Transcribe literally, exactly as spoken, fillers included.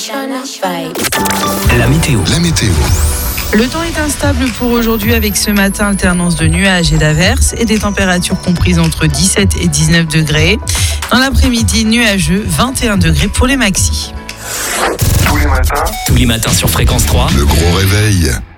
La météo. La météo. Le temps est instable pour aujourd'hui avec ce matin alternance de nuages et d'averses et des températures comprises entre dix-sept et dix-neuf degrés. Dans l'après-midi, nuageux, vingt et un degrés pour les maxis. Tous les matins, Tous les matins sur Fréquence trois. le gros réveil.